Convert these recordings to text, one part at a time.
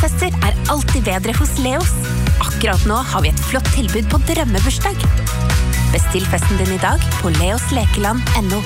bursdagsfester alltid bedre hos Leos. Akkurat nå har vi et flott tilbud på drømmebursdag. Bestill festen din I dag på leoslekeland.no.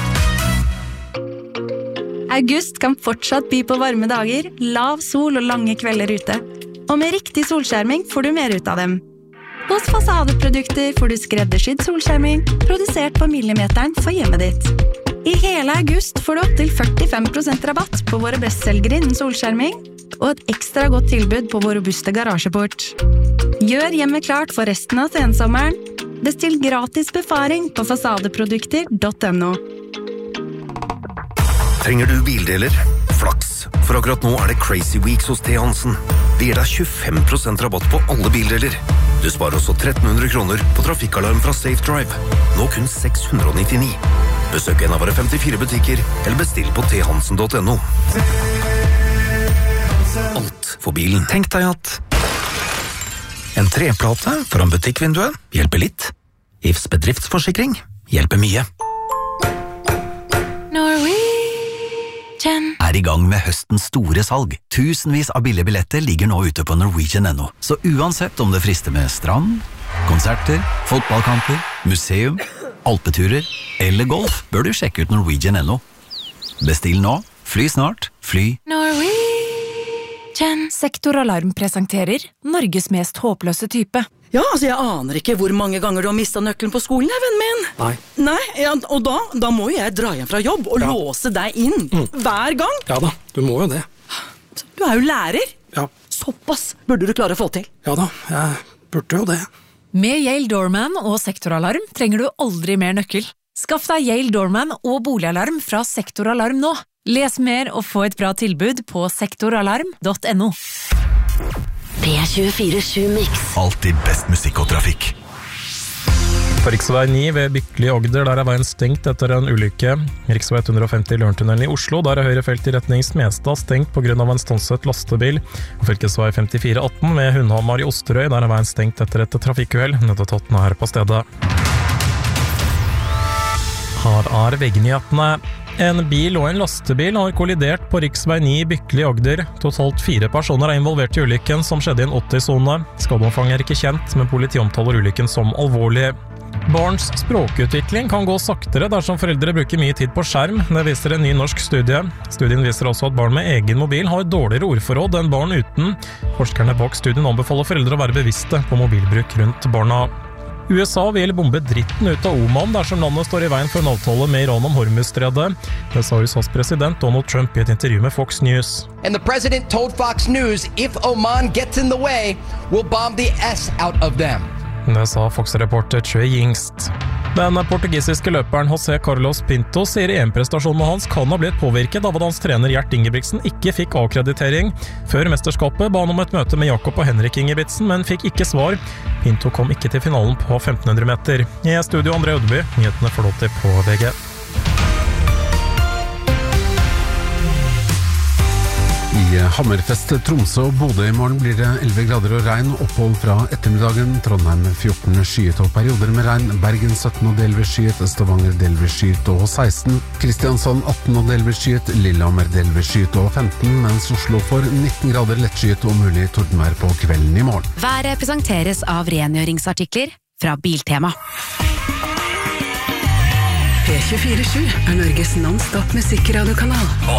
August kan fortsatt by på varme dager, lav sol og lange kvelder ute. Og med riktig solskjerming får du mer ut av dem. Hos Fasadeprodukter får du skreddersydd solskjerming, produsert på millimeteren for hjemmet ditt. I hele august får du opp til 45% rabatt på våre bestselgere innen solskjerming, og et ekstra godt tilbud på vår robuste garasjeport. Gjør hjemmet klart for resten av sensommeren. Bestill gratis befaring på fasadeprodukter.no. Trenger du bildeler? Flaks, for akkurat nå det Crazy Weeks hos T. Hansen. Det gir deg 25% rabatt på alle bildeler. Du sparer også 1300 kroner på trafikkalarm fra Safe Drive. Nå kun 699. Besøk en av våre 54 butikker, eller bestill på thansen.no. Alt for bilen. Tenk deg at en treplate foran butikkvinduet hjelper litt. IFs bedriftsforsikring hjelper mye. I gang med høstens store salg. Tusenvis av billige billetter ligger nå ute på Norwegian.no. Så uansett om det frister med strand, konserter, fotballkamper, museum, alpeturer eller golf, bør du sjekke ut Norwegian.no. Bestill nå, fly snart, fly Norwegian. Sektoralarm presenterer Norges mest håpløse type. Ja, altså jeg aner ikke hvor mange ganger du har mistet nøkkelen på skolen, vennen min. Nei, ja, og da må jo jeg dra hjem fra jobb og låse deg inn. Hver gang. Ja da, du må jo det. Du jo lærer. Ja. Såpass burde du klare å få til. Ja da, jeg burde jo det. Med Yale Doorman og sektoralarm trenger du aldri mer nøkkel. Skaff deg Yale Doorman og boligalarm fra Sektoralarm nå. Les mer og få et bra tilbud på sektoralarm.no. P24/7 Mix. Alltid best musikk og trafikk. På riksvei 9 ved Bykle I Ogder, der veien stengt etter en ulykke. Riksvei 150 I Lørentunnelen I Oslo, der høyre felt I retning Smestad stengt på grunn av en stanset lastebil. Og fylkesvei 5418 ved Hundhamar I Osterøy, der veien stengt etter et trafikkuhell. Nødetaten her på stedet. Her VG-nyhetene. En bil og en lastebil har kollidert på riksvei 9 I Bykle I Ogder. Totalt 4 personer involvert I ulykken som skjedde I en 80-zone. Skadeomfanget ikke kjent, men politiet omtaler ulykken som alvorlig. Barns språkutvikling kan gå saktere dersom foreldre bruker mye tid på skjerm. Det viser en ny norsk studie. Studien viser også at barn med egen mobil har dårligere ordforråd enn barn uten. Forskerne bak studien anbefaler foreldre å være bevisste på mobilbruk rundt barna. USA vil bombe dritten ut av Oman dersom landet står I veien for en avtale med Iran om Hormuzstredet. Det sa USAs president Donald Trump I et intervju med Fox News. And the president told Fox News, if Oman gets in the way, we'll bomb the S out of them. Det sa Fox-reporter Trey Yingst. Den portugisiske løperen José Carlos Pinto sier EM-prestasjonen hans kan ha blitt påvirket av at hans trener Gjert Ingebrigtsen ikke fikk akkreditering. Før mesterskapet ba han om et møte med Jakob og Henrik Ingebrigtsen, men fikk ikke svar. Pinto kom ikke til finalen på 1500 meter. I studio André Ødeby, nyhetene får lov til på VG. I Hammerfest, Tromsø og Bodø I morgen blir det 11 grader og regn og opphold fra ettermiddagen. Trondheim 14 skyet og perioder med regn. Bergen 17 og delvis skyet. Stavanger delvis skyet og 16. Kristiansand 18 og delvis skyet. Lillehammer delvis skyet og 15, mens Oslo får 19 grader lettskyet og mulig tordenvær på kvelden I morgen. Været presenteres av rengjøringsartikler fra Biltema. P24/7 Norges non-stop musikkradio-kanal.